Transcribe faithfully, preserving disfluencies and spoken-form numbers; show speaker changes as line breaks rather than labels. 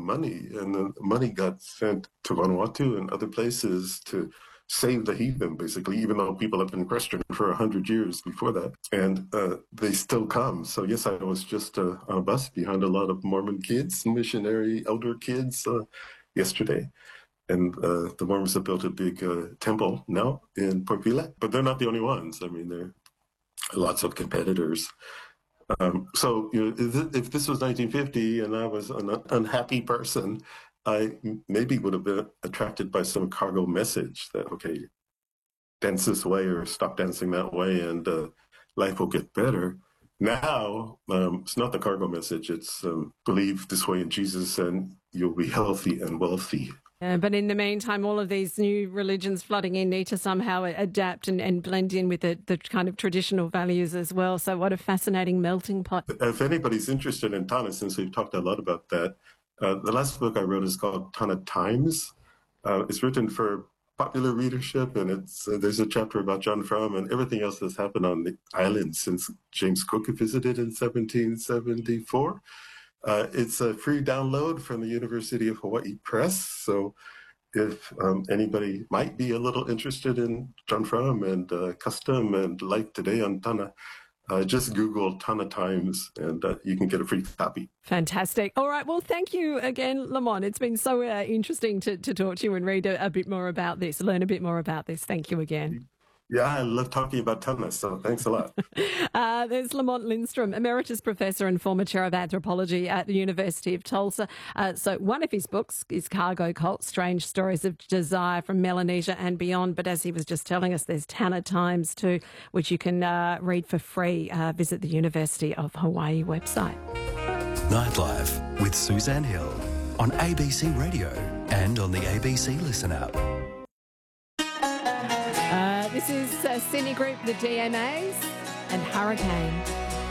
money, and the money got sent to Vanuatu and other places to save the heathen, basically, even though people have been Christian for a hundred years before that, and uh, they still come. So yes, I was just uh, on a bus behind a lot of Mormon kids, missionary elder kids, uh, yesterday. And uh, the Mormons have built a big uh, temple now in Point Vila, but they're not the only ones. I mean, there are lots of competitors. Um, so you know, if this was nineteen fifty and I was an unhappy person, I maybe would have been attracted by some cargo message that, okay, dance this way or stop dancing that way and uh, life will get better. Now, um, it's not the cargo message. It's um, believe this way in Jesus and you'll be healthy and wealthy.
Yeah, but in the meantime, all of these new religions flooding in need to somehow adapt and, and blend in with the, the kind of traditional values as well. So what a fascinating melting pot.
If anybody's interested in Tana, since we've talked a lot about that, uh, the last book I wrote is called Tana Times. Uh, it's written for popular readership, and it's uh, there's a chapter about John Frum and everything else that's happened on the island since James Cook visited in seventeen seventy-four. Uh, it's a free download from the University of Hawaii Press. So if um, anybody might be a little interested in John Frum and uh, custom and life today on Tana, uh, just Google Tana Times and uh, you can get a free copy.
Fantastic. All right. Well, thank you again, Lamont. It's been so uh, interesting to, to talk to you and read a, a bit more about this, learn a bit more about this. Thank you again.
Yeah, I love talking about Tana, so thanks a lot.
uh, there's Lamont Lindstrom, Emeritus Professor and former Chair of Anthropology at the University of Tulsa. Uh, so one of his books is Cargo Cult, Strange Stories of Desire from Melanesia and Beyond. But as he was just telling us, there's Tana Times too, which you can uh, read for free. Uh, visit the University of Hawaii website.
Nightlife with Suzanne Hill on A B C Radio and on the A B C Listen app.
Uh, this is uh, Sydney Group, the D M As, and Hurricane.